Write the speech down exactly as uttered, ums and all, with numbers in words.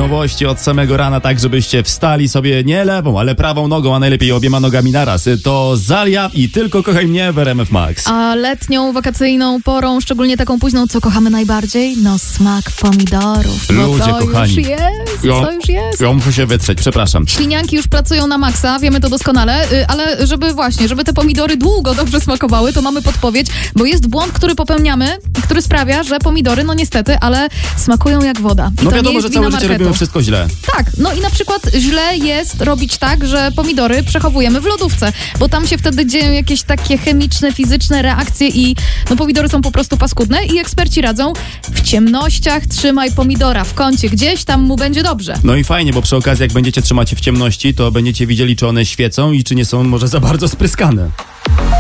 Nowości od samego rana, tak żebyście wstali sobie nie lewą, ale prawą nogą, a najlepiej obiema nogami naraz. To Zalia i Tylko kochaj mnie w R M F Max. A letnią, wakacyjną porą, szczególnie taką późną, co kochamy najbardziej? No smak pomidorów. Bo Ludzie to kochani. już jest, Ja, to już jest. ja muszę się wytrzeć, przepraszam. Ślinianki już pracują na maksa, wiemy to doskonale, y, ale żeby właśnie, żeby te pomidory długo dobrze smakowały, to mamy podpowiedź, bo jest błąd, który popełniamy, który sprawia, że pomidory, no niestety, ale smakują jak woda. I No to wiadomo, nie jest że wina całe życie marketu. robimy wszystko źle. Tak, no i na przykład źle jest robić tak, że pomidory przechowujemy w lodówce, bo tam się wtedy dzieją jakieś takie chemiczne, fizyczne reakcje i no pomidory są po prostu paskudne i eksperci radzą, w ciemnościach trzymaj pomidora w kącie gdzieś, tam mu będzie dobrze. No i fajnie, bo przy okazji jak będziecie trzymać je w ciemności, to będziecie widzieli, czy one świecą i czy nie są może za bardzo spryskane.